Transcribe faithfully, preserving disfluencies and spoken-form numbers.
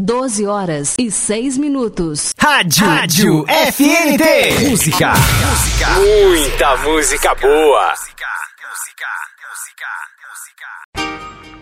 doze horas e seis minutos. Rádio, Rádio F N T. Música. Música. Muita música boa.